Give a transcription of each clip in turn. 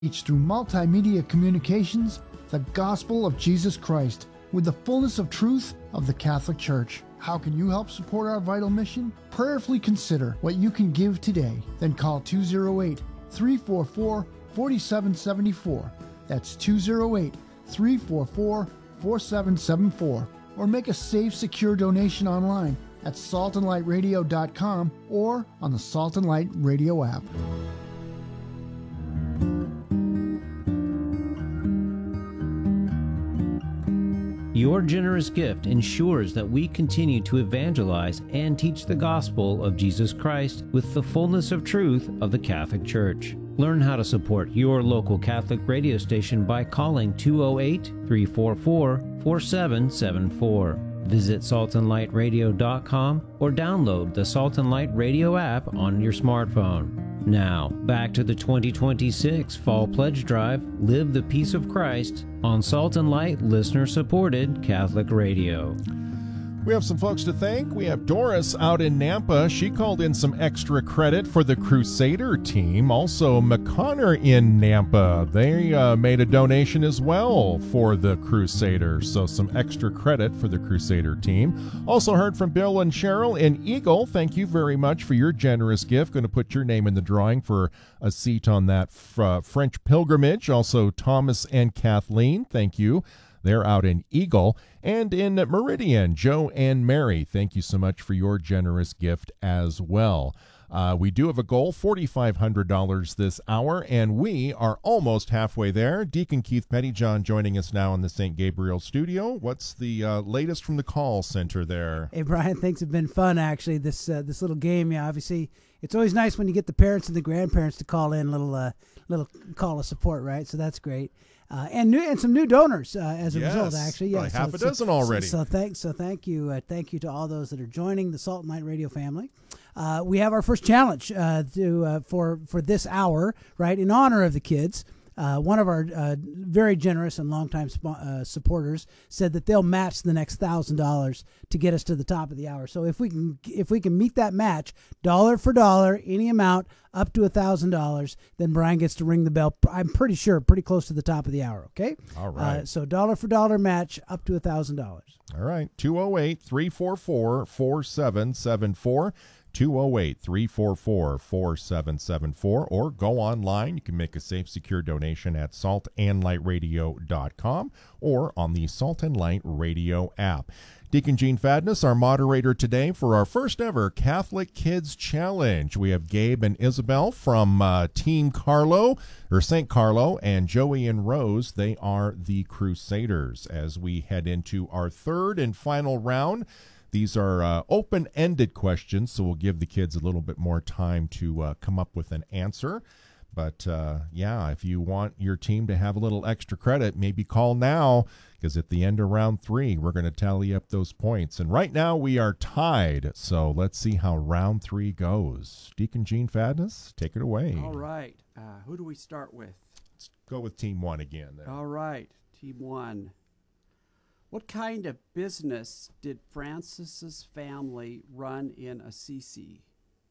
Teach through multimedia communications the gospel of Jesus Christ with the fullness of truth of the Catholic Church. How can you help support our vital mission? Prayerfully consider what you can give today. Then call 208-344-4774. That's 208-344-4774. Or make a safe, secure donation online at saltandlightradio.com or on the Salt and Light Radio app. Your generous gift ensures that we continue to evangelize and teach the gospel of Jesus Christ with the fullness of truth of the Catholic Church. Learn how to support your local Catholic radio station by calling 208-344-4774. Visit saltandlightradio.com or download the Salt and Light Radio app on your smartphone. Now, back to the 2026 Fall Pledge Drive, Live the Peace of Christ, on Salt and Light listener-supported Catholic Radio. We have some folks to thank. We have Doris out in Nampa. She called in some extra credit for the Crusader team. Also, McConnor in Nampa. They made a donation as well for the Crusaders. So some extra credit for the Crusader team. Also heard from Bill and Cheryl in Eagle. Thank you very much for your generous gift. Going to put your name in the drawing for a seat on that French pilgrimage. Also, Thomas and Kathleen, thank you. They're out in Eagle. And in Meridian, Joe and Mary, thank you so much for your generous gift as well. We do have a goal, $4,500 this hour, and we are almost halfway there. Deacon Keith Pettyjohn joining us now in the St. Gabriel studio. What's the latest from the call center there? Hey, Brian, things have been fun, actually, this little game. Yeah, obviously, it's always nice when you get the parents and the grandparents to call in, little call of support, right? So that's great. And some new donors as a result, actually. Yeah, like half a dozen already. So thank you to all those that are joining the Salt and Light Radio family. We have our first challenge for this hour, right, in honor of the kids. One of our very generous and longtime supporters said that they'll match the next $1,000 to get us to the top of the hour. So if we can meet that match, dollar for dollar, any amount up to $1,000, then Brian gets to ring the bell. I'm pretty sure, pretty close to the top of the hour. Okay. All right. So dollar for dollar match up to $1,000. All right. 208-344-4774. 208-344-4774, or go online. You can make a safe, secure donation at saltandlightradio.com or on the Salt and Light Radio app. Deacon Gene Fadness, our moderator today for our first ever Catholic Kids Challenge. We have Gabe and Isabel from Team Carlo, or St. Carlo, and Joey and Rose. They are the Crusaders. As we head into our third and final round, these are open-ended questions, so we'll give the kids a little bit more time to come up with an answer. But, if you want your team to have a little extra credit, maybe call now, because at the end of round 3, we're going to tally up those points. And right now, we are tied, so let's see how round 3 goes. Deacon Gene Fadness, take it away. All right. Who do we start with? Let's go with Team 1 again. Then. All right. Team 1. What kind of business did Francis's family run in Assisi?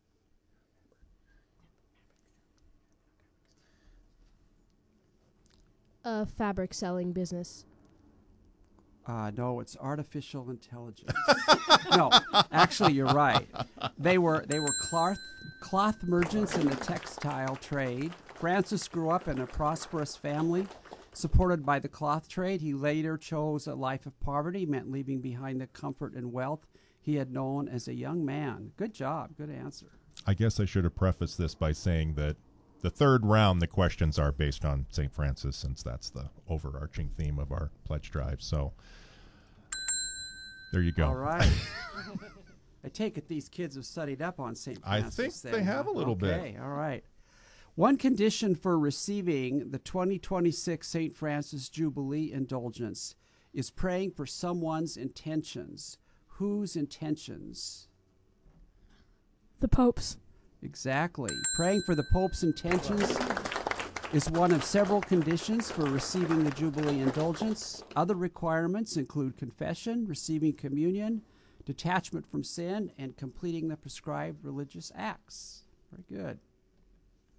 A fabric selling business. No, it's artificial intelligence. No, actually, you're right. They were cloth merchants in the textile trade. Francis grew up in a prosperous family supported by the cloth trade. He later chose a life of poverty, meant leaving behind the comfort and wealth he had known as a young man. Good job. Good answer. I guess I should have prefaced this by saying that the third round, the questions are based on St. Francis, since that's the overarching theme of our pledge drive. So there you go. All right. I take it these kids have studied up on St. Francis. I think they have a little bit. Okay, all right. One condition for receiving the 2026 St. Francis Jubilee indulgence is praying for someone's intentions. Whose intentions? The Pope's. Exactly. Praying for the Pope's intentions is one of several conditions for receiving the Jubilee indulgence. Other requirements include confession, receiving communion, detachment from sin, and completing the prescribed religious acts. Very good.